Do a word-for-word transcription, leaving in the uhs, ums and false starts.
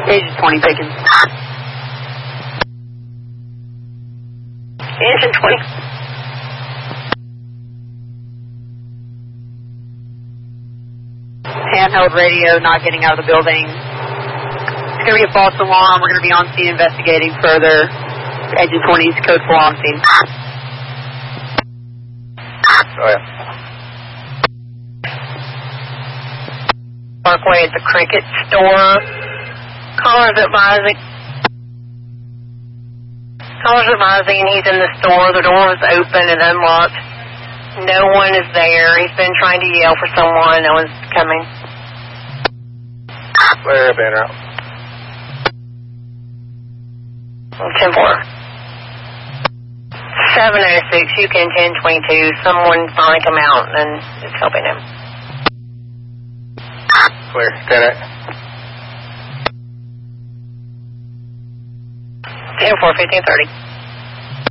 Agent twenty Pickens. Agent twenty. Handheld radio not getting out of the building. It's going to be a false alarm. We're going to be on scene investigating further. Agent twenty's code four on scene. Oh, yeah. Parkway at the Cricket store. Caller's advising. Caller's advising he's in the store. The door was open and unlocked. No one is there. He's been trying to yell for someone. No one's coming. Flare banner out. ten four. seven oh six, you can ten twenty-two. Someone finally come out and is helping him. Clear. ten eight. ten four, fifteen thirty.